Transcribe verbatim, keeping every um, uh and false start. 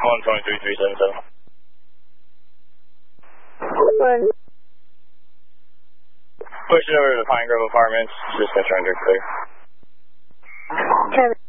one two three three seven seven. Pushing over to the Pine Grove Apartments, just got turned clear. Kevin.